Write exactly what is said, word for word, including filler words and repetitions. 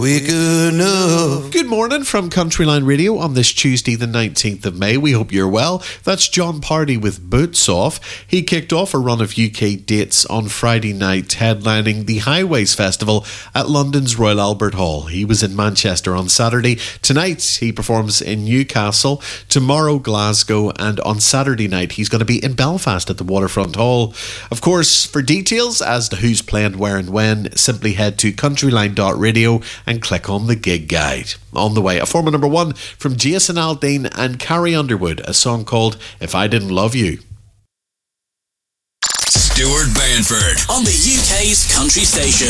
Wake up. Good morning from Countryline Radio on this Tuesday the nineteenth of May. We hope you're well. That's John Party with Boots Off. He kicked off a run of U K dates on Friday night, headlining the Highways Festival at London's Royal Albert Hall. He was in Manchester on Saturday. Tonight he performs in Newcastle, tomorrow Glasgow, and on Saturday night he's going to be in Belfast at the Waterfront Hall. Of course, for details as to who's playing where and when, simply head to countryline dot radio and click on the gig guide. On the way, a former number one from Jason Aldean and Carrie Underwood, a song called If I Didn't Love You. Stuart Banford on the U K's country station.